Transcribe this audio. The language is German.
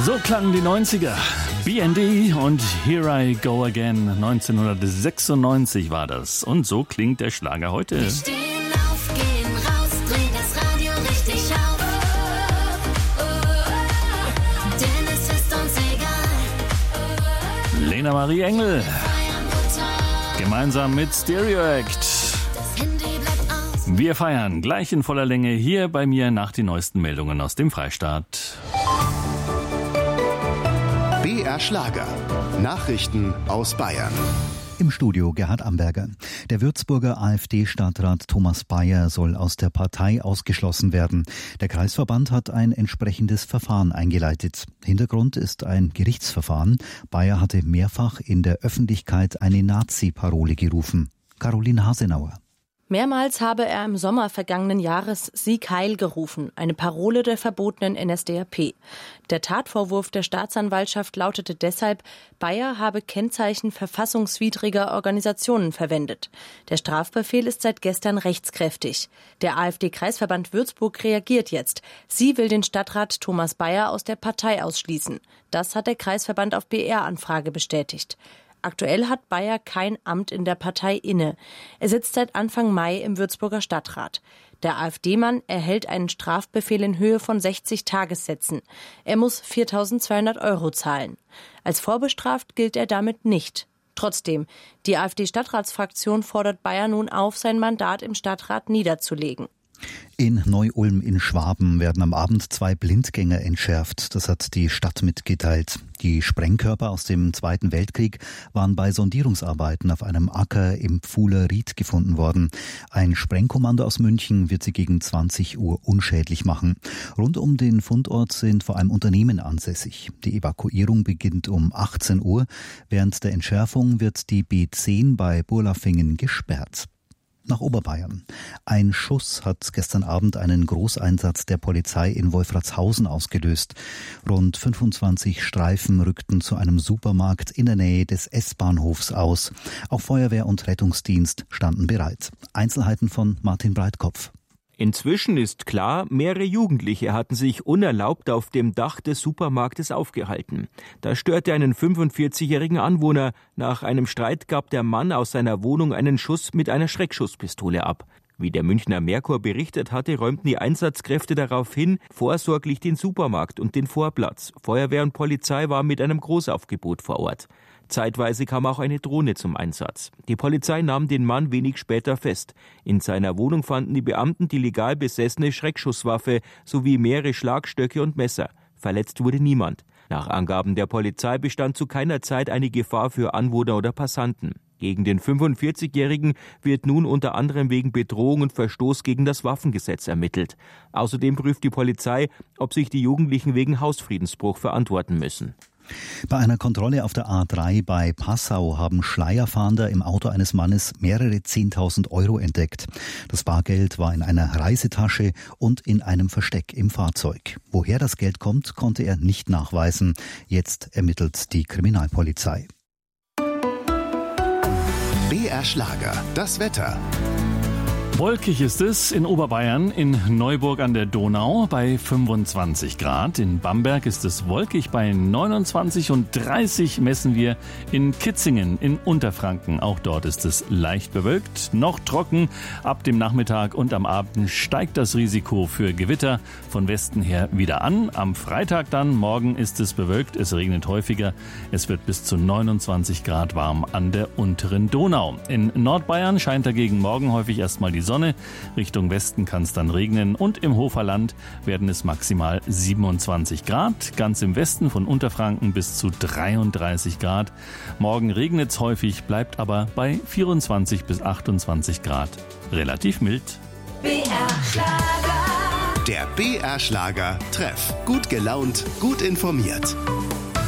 So klangen die 90er. BND und Here I Go Again. 1996 war das. Und so klingt der Schlager heute. Wir stehen auf, gehen raus, drehen das Radio richtig auf. Denn es ist uns egal. Lena Marie Engel. Gemeinsam mit Stereo Act. Das Handy bleibt aus. Wir feiern gleich in voller Länge hier bei mir nach den neuesten Meldungen aus dem Freistaat. BR Schlager. Nachrichten aus Bayern. Im Studio Gerhard Amberger. Der Würzburger AfD-Stadtrat Thomas Bayer soll aus der Partei ausgeschlossen werden. Der Kreisverband hat ein entsprechendes Verfahren eingeleitet. Hintergrund ist ein Gerichtsverfahren. Bayer hatte mehrfach in der Öffentlichkeit eine Nazi-Parole gerufen. Caroline Hasenauer. Mehrmals habe er im Sommer vergangenen Jahres Sieg Heil gerufen, eine Parole der verbotenen NSDAP. Der Tatvorwurf der Staatsanwaltschaft lautete deshalb, Bayer habe Kennzeichen verfassungswidriger Organisationen verwendet. Der Strafbefehl ist seit gestern rechtskräftig. Der AfD-Kreisverband Würzburg reagiert jetzt. Sie will den Stadtrat Thomas Bayer aus der Partei ausschließen. Das hat der Kreisverband auf BR-Anfrage bestätigt. Aktuell hat Bayer kein Amt in der Partei inne. Er sitzt seit Anfang Mai im Würzburger Stadtrat. Der AfD-Mann erhält einen Strafbefehl in Höhe von 60 Tagessätzen. Er muss 4.200 € zahlen. Als vorbestraft gilt er damit nicht. Trotzdem, die AfD-Stadtratsfraktion fordert Bayer nun auf, sein Mandat im Stadtrat niederzulegen. In Neu-Ulm in Schwaben werden am Abend 2 Blindgänger entschärft. Das hat die Stadt mitgeteilt. Die Sprengkörper aus dem Zweiten Weltkrieg waren bei Sondierungsarbeiten auf einem Acker im Pfuhler Ried gefunden worden. Ein Sprengkommando aus München wird sie gegen 20 Uhr unschädlich machen. Rund um den Fundort sind vor allem Unternehmen ansässig. Die Evakuierung beginnt um 18 Uhr. Während der Entschärfung wird die B10 bei Burlafingen gesperrt. Nach Oberbayern. Ein Schuss hat gestern Abend einen Großeinsatz der Polizei in Wolfratshausen ausgelöst. Rund 25 Streifen rückten zu einem Supermarkt in der Nähe des S-Bahnhofs aus. Auch Feuerwehr und Rettungsdienst standen bereit. Einzelheiten von Martin Breitkopf. Inzwischen ist klar, mehrere Jugendliche hatten sich unerlaubt auf dem Dach des Supermarktes aufgehalten. Da störte einen 45-jährigen Anwohner. Nach einem Streit gab der Mann aus seiner Wohnung einen Schuss mit einer Schreckschusspistole ab. Wie der Münchner Merkur berichtet hatte, räumten die Einsatzkräfte daraufhin vorsorglich den Supermarkt und den Vorplatz. Feuerwehr und Polizei waren mit einem Großaufgebot vor Ort. Zeitweise kam auch eine Drohne zum Einsatz. Die Polizei nahm den Mann wenig später fest. In seiner Wohnung fanden die Beamten die legal besessene Schreckschusswaffe sowie mehrere Schlagstöcke und Messer. Verletzt wurde niemand. Nach Angaben der Polizei bestand zu keiner Zeit eine Gefahr für Anwohner oder Passanten. Gegen den 45-Jährigen wird nun unter anderem wegen Bedrohung und Verstoß gegen das Waffengesetz ermittelt. Außerdem prüft die Polizei, ob sich die Jugendlichen wegen Hausfriedensbruch verantworten müssen. Bei einer Kontrolle auf der A3 bei Passau haben Schleierfahnder im Auto eines Mannes mehrere 10.000 € entdeckt. Das Bargeld war in einer Reisetasche und in einem Versteck im Fahrzeug. Woher das Geld kommt, konnte er nicht nachweisen. Jetzt ermittelt die Kriminalpolizei. BR Schlager. Das Wetter. Wolkig ist es in Oberbayern, in Neuburg an der Donau bei 25 Grad. In Bamberg ist es wolkig bei 29 und 30 messen wir in Kitzingen in Unterfranken. Auch dort ist es leicht bewölkt, noch trocken. Ab dem Nachmittag und am Abend steigt das Risiko für Gewitter von Westen her wieder an. Am Freitag dann, morgen ist es bewölkt, es regnet häufiger. Es wird bis zu 29 Grad warm an der unteren Donau. In Nordbayern scheint dagegen morgen häufig erstmal die Sonne. Richtung Westen kann es dann regnen und im Hoferland werden es maximal 27 Grad. Ganz im Westen von Unterfranken bis zu 33 Grad. Morgen regnet es häufig, bleibt aber bei 24 bis 28 Grad. Relativ mild. BR Schlager. Der BR Schlager Treff. Gut gelaunt, gut informiert.